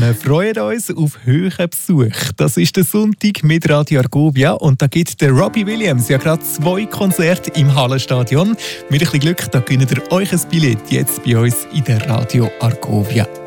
Wir freuen uns auf hohen Besuch. Das ist der Sonntag mit Radio Argovia und da gibt der Robbie Williams ja gerade 2 Konzerte im Hallenstadion. Mit ein bisschen Glück, da gewinnt ihr euch ein Billett jetzt bei uns in der Radio Argovia.